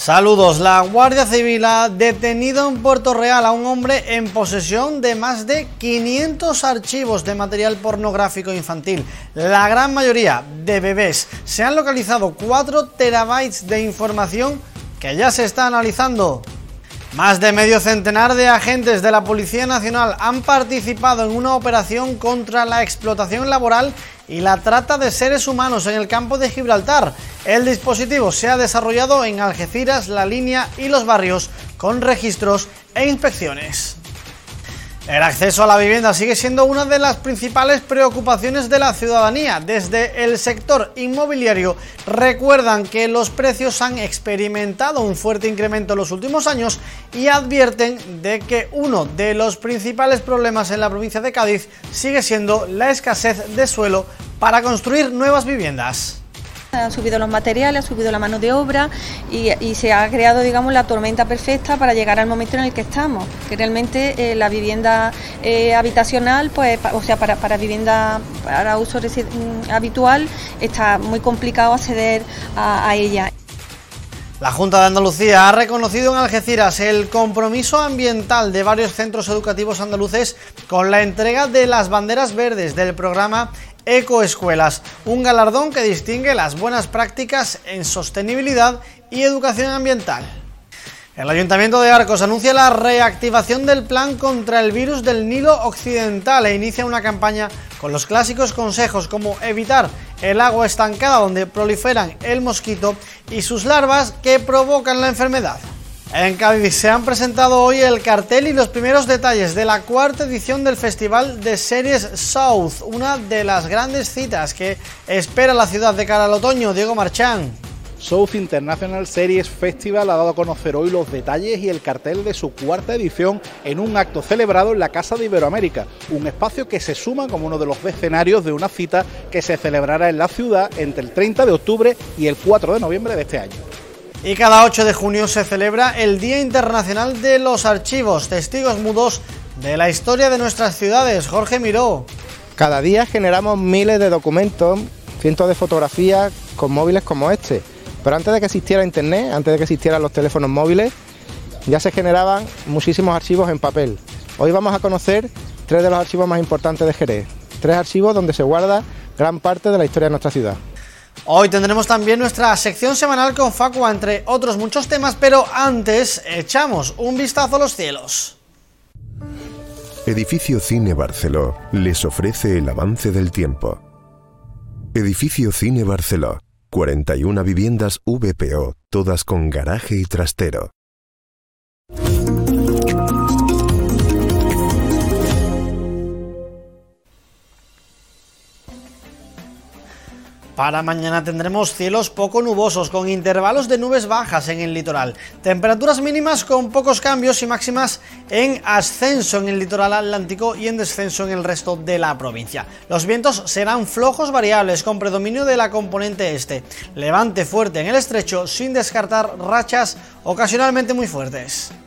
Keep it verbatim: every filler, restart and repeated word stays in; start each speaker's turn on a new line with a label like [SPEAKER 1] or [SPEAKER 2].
[SPEAKER 1] Saludos. La Guardia Civil ha detenido en Puerto Real a un hombre en posesión de más de quinientos archivos de material pornográfico infantil, la gran mayoría de bebés. Se han localizado cuatro terabytes de información que ya se está analizando. Más de medio centenar de agentes de la Policía Nacional han participado en una operación contra la explotación laboral y la trata de seres humanos en el campo de Gibraltar. El dispositivo se ha desarrollado en Algeciras, La Línea y Los Barrios, con registros e inspecciones. El acceso a la vivienda sigue siendo una de las principales preocupaciones de la ciudadanía. Desde el sector inmobiliario recuerdan que los precios han experimentado un fuerte incremento en los últimos años y advierten de que uno de los principales problemas en la provincia de Cádiz sigue siendo la escasez de suelo para construir nuevas viviendas.
[SPEAKER 2] Han subido los materiales, ha subido la mano de obra y, y se ha creado, digamos, la tormenta perfecta para llegar al momento en el que estamos, que realmente eh, la vivienda eh, habitacional, pues, o sea, para, para vivienda para uso habitual, está muy complicado acceder a, a ella.
[SPEAKER 1] La Junta de Andalucía ha reconocido en Algeciras el compromiso ambiental de varios centros educativos andaluces con la entrega de las banderas verdes del programa Ecoescuelas, un galardón que distingue las buenas prácticas en sostenibilidad y educación ambiental. El Ayuntamiento de Arcos anuncia la reactivación del plan contra el virus del Nilo Occidental e inicia una campaña con los clásicos consejos como evitar el agua estancada donde proliferan el mosquito y sus larvas que provocan la enfermedad. En Cádiz se han presentado hoy el cartel y los primeros detalles de la cuarta edición del Festival de Series South, una de las grandes citas que espera la ciudad de cara al otoño. Diego Marchán.
[SPEAKER 3] South International Series Festival ha dado a conocer hoy los detalles y el cartel de su cuarta edición en un acto celebrado en la Casa de Iberoamérica, un espacio que se suma como uno de los escenarios de una cita que se celebrará en la ciudad entre el treinta de octubre y el cuatro de noviembre de este año.
[SPEAKER 1] Y cada ocho de junio se celebra el Día Internacional de los Archivos, testigos mudos de la historia de nuestras ciudades. Jorge Miró.
[SPEAKER 4] Cada día generamos miles de documentos, cientos de fotografías con móviles como este. Pero antes de que existiera internet, antes de que existieran los teléfonos móviles, ya se generaban muchísimos archivos en papel. Hoy vamos a conocer tres de los archivos más importantes de Jerez. Tres archivos donde se guarda gran parte de la historia de nuestra ciudad.
[SPEAKER 1] Hoy tendremos también nuestra sección semanal con Facua, entre otros muchos temas, pero antes echamos un vistazo a los cielos.
[SPEAKER 5] Edificio Cine Barceló les ofrece el avance del tiempo. Edificio Cine Barceló, cuarenta y una viviendas V P O, todas con garaje y trastero.
[SPEAKER 1] Para mañana tendremos cielos poco nubosos, con intervalos de nubes bajas en el litoral. Temperaturas mínimas con pocos cambios y máximas en ascenso en el litoral atlántico y en descenso en el resto de la provincia. Los vientos serán flojos variables, con predominio de la componente este. Levante fuerte en el estrecho, sin descartar rachas ocasionalmente muy fuertes.